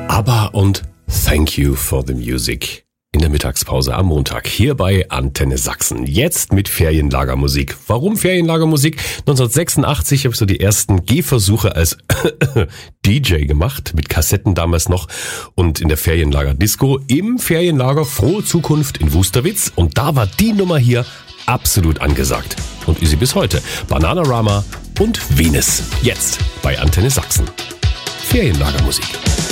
ABBA und Thank You for the Music. In der Mittagspause am Montag hier bei Antenne Sachsen. Jetzt mit Ferienlagermusik. Warum Ferienlagermusik? 1986 habe ich so die ersten Gehversuche als DJ gemacht, mit Kassetten damals noch, und in der Ferienlager-Disco im Ferienlager Frohe Zukunft in Wusterwitz. Und da war die Nummer hier absolut angesagt. Und ist sie bis heute. Bananarama und Venus. Jetzt bei Antenne Sachsen. Ferienlagermusik.